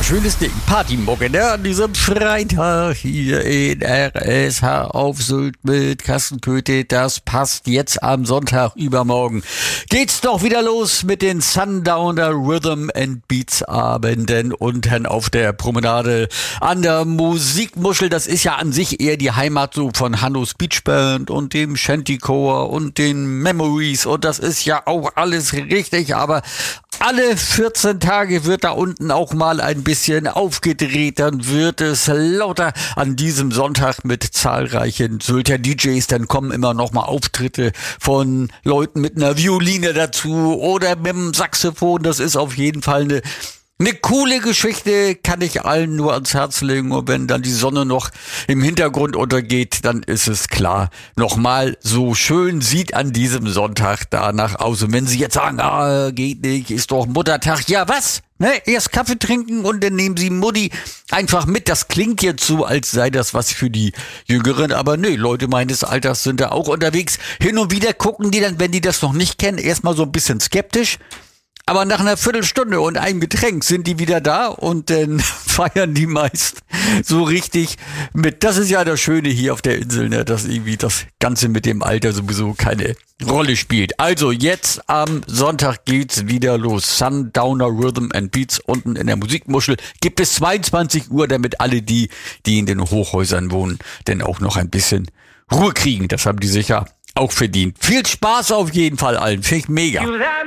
schönes Ding. Partymorgen, ne? An diesem Freitag hier in RSH auf Sylt mit Kassenköte. Das passt jetzt am Sonntag übermorgen. Geht's doch wieder los mit den Sundowner Rhythm and Beats Abenden unten auf der Promenade an der Musikmuschel. Das ist ja an sich eher die Heimat so von Hannos Beach Band und dem Shantycore und den Memories. Und das ist ja auch alles richtig, aber alle 14 Tage wird da unten auch mal ein bisschen aufgedreht, dann wird es lauter an diesem Sonntag mit zahlreichen Sylter DJs, dann kommen immer noch mal Auftritte von Leuten mit einer Violine dazu oder mit dem Saxophon. Das ist auf jeden Fall eine coole Geschichte, kann ich allen nur ans Herz legen. Und wenn dann die Sonne noch im Hintergrund untergeht, dann ist es klar, nochmal so schön sieht an diesem Sonntag danach aus. Und wenn Sie jetzt sagen, geht nicht, ist doch Muttertag. Ja, was? Ne? Erst Kaffee trinken und dann nehmen Sie Mutti einfach mit. Das klingt jetzt so, als sei das was für die Jüngeren. Aber nö, Leute meines Alters sind da auch unterwegs. Hin und wieder gucken die dann, wenn die das noch nicht kennen, erstmal so ein bisschen skeptisch. Aber nach einer Viertelstunde und einem Getränk sind die wieder da und dann feiern die meist so richtig mit. Das ist ja das Schöne hier auf der Insel, ne, dass irgendwie das Ganze mit dem Alter sowieso keine Rolle spielt. Also jetzt am Sonntag geht's wieder los. Sundowner Rhythm and Beats unten in der Musikmuschel. Gibt es 22 Uhr, damit alle die in den Hochhäusern wohnen, denn auch noch ein bisschen Ruhe kriegen. Das haben die sicher auch verdient. Viel Spaß auf jeden Fall allen. Finde ich mega.